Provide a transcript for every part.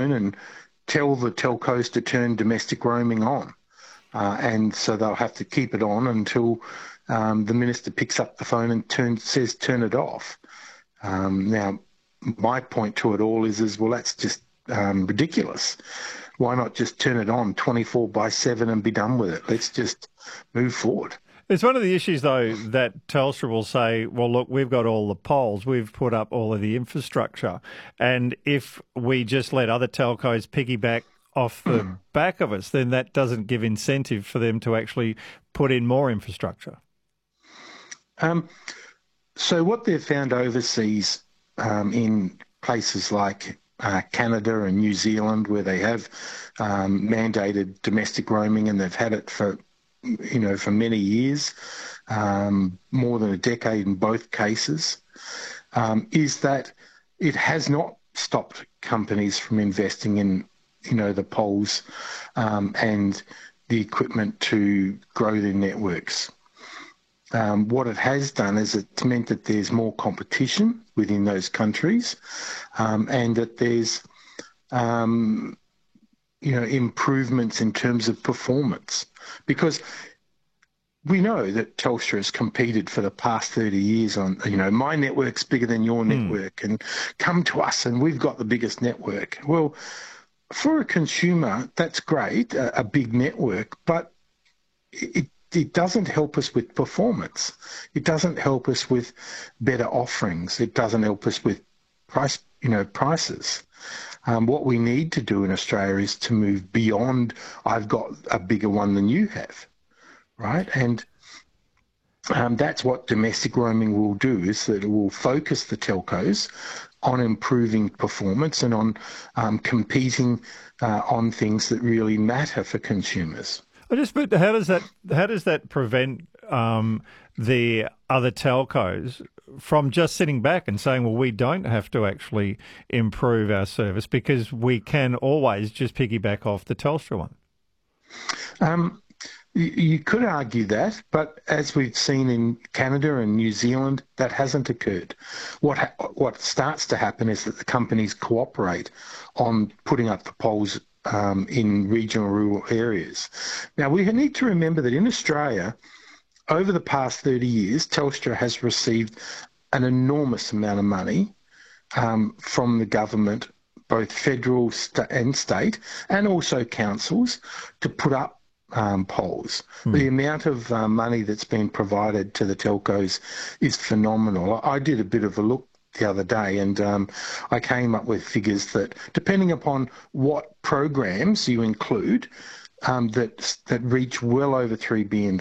phone and tell the telcos to turn domestic roaming on. And so they'll have to keep it on until the minister picks up the phone and says turn it off. Now, my point to it all is well, that's just ridiculous. Why not just turn it on 24/7 and be done with it? Let's just move forward. It's one of the issues, though, that Telstra will say, well, look, we've got all the poles, we've put up all of the infrastructure, and if we just let other telcos piggyback off the back of us, then that doesn't give incentive for them to actually put in more infrastructure. So what they've found overseas in places like Canada and New Zealand, where they have mandated domestic roaming, and they've had it for many years, more than a decade in both cases, is that it has not stopped companies from investing in, the poles and the equipment to grow their networks. What it has done is it's meant that there's more competition within those countries, and that there's, improvements in terms of performance. Because we know that Telstra has competed for the past 30 years on, my network's bigger than your network, and come to us and we've got the biggest network. Well, for a consumer, that's great, a big network, but it doesn't help us with performance. It doesn't help us with better offerings. It doesn't help us with prices. What we need to do in Australia is to move beyond, I've got a bigger one than you have, right? And that's what domestic roaming will do, is that it will focus the telcos on improving performance and on competing on things that really matter for consumers. But how does that prevent the other telcos from just sitting back and saying, well, we don't have to actually improve our service because we can always just piggyback off the Telstra one? You could argue that, but as we've seen in Canada and New Zealand, that hasn't occurred. What starts to happen is that the companies cooperate on putting up the poles in regional rural areas. Now, we need to remember that in Australia, over the past 30 years, Telstra has received an enormous amount of money from the government, both federal and state, and also councils, to put up poles. The amount of money that's been provided to the telcos is phenomenal. I did a bit of a look the other day, and I came up with figures that, depending upon what programs you include, that reach well over $3 billion.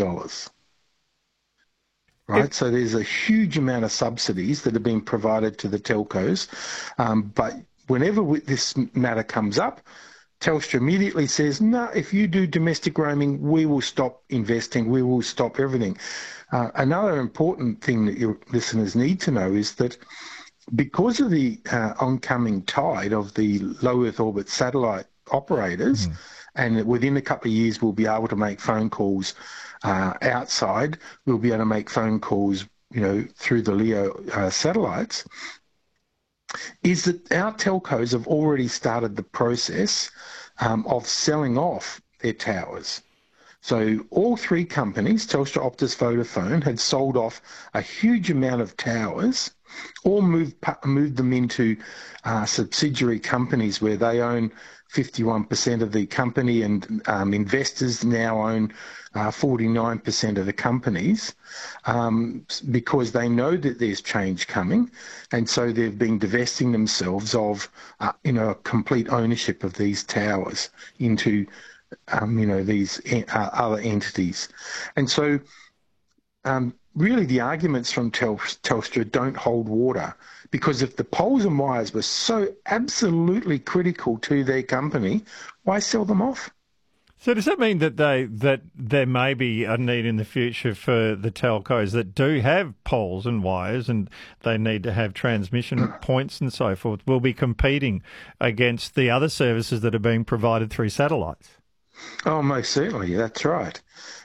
Right, so there's a huge amount of subsidies that are being provided to the telcos, but whenever this matter comes up, Telstra immediately says, no, if you do domestic roaming, we will stop investing, we will stop everything. Another important thing that your listeners need to know is that because of the oncoming tide of the low Earth orbit satellite operators, and within a couple of years we'll be able to make phone calls outside, we'll be able to make phone calls, through the LEO satellites, is that our telcos have already started the process of selling off their towers. So all three companies, Telstra, Optus, Vodafone, had sold off a huge amount of towers, or moved them into subsidiary companies where they own 51% of the company, and investors now own 49% of the companies, because they know that there's change coming, and so they've been divesting themselves of complete ownership of these towers into these other entities. And so really the arguments from Telstra don't hold water, because if the poles and wires were so absolutely critical to their company, why sell them off? So does that mean that there may be a need in the future for the telcos that do have poles and wires, and they need to have transmission points and so forth, will be competing against the other services that are being provided through satellites? Oh, most certainly, that's right.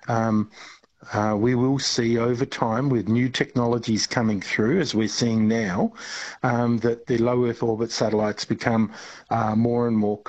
We will see over time, with new technologies coming through, as we're seeing now, that the low Earth orbit satellites become more and more